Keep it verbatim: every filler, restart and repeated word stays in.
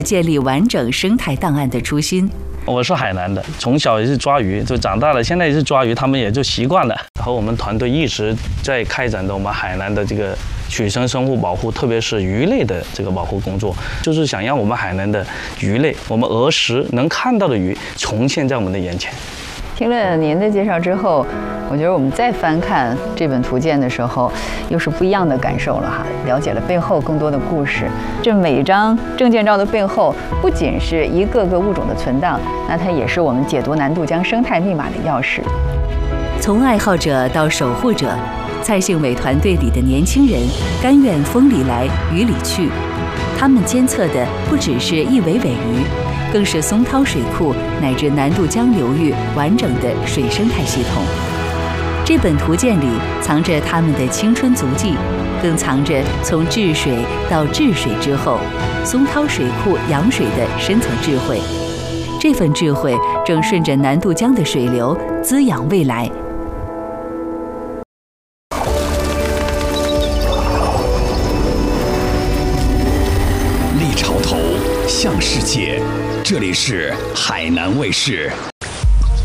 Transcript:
建立完整生态档案的初心。 我是海南的，从小也是抓鱼，就长大了，现在也是抓鱼，他们也就习惯了。然后我们团队一直在开展着我们海南的这个水生生物保护，特别是鱼类的这个保护工作，就是想让我们海南的鱼类，我们儿时能看到的鱼重现在我们的眼前。 听了您的介绍之后，我觉得我们再翻看这本图鉴的时候，又是不一样的感受了哈，了解了背后更多的故事。这每张证件照的背后，不仅是一个个物种的存档，那它也是我们解读南渡江生态密码的钥匙。 从爱好者到守护者，蔡幸伟团队里的年轻人甘愿风里来雨里去，他们监测的不只是一尾尾鱼，更是松涛水库乃至南渡江流域完整的水生态系统。这本图鉴里藏着他们的青春足迹，更藏着从治水到治水之后，松涛水库养水的深层智慧。这份智慧正顺着南渡江的水流滋养未来。 立潮头向世界，这里是海南卫视。